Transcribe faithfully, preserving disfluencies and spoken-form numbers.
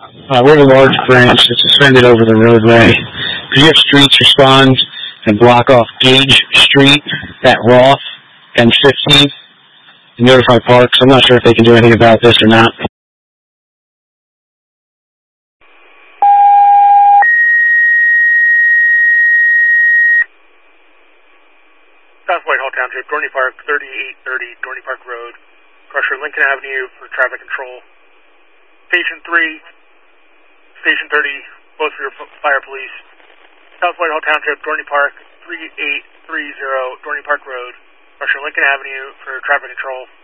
Uh, we're a large branch that's suspended over the roadway. Could you have streets respond and block off Gage Street at Roth and fifteenth and notify Parks? I'm not sure if they can do anything about this or not. South Whitehall Township, Dorney Park, thirty-eight thirty Dorney Park Road. Crusher Lincoln Avenue for traffic control. Station three, Station thirty, both for your fire police. South Whitehall Township, Dorney Park, thirty-eight thirty Dorney Park Road. Crusher Lincoln Avenue for traffic control.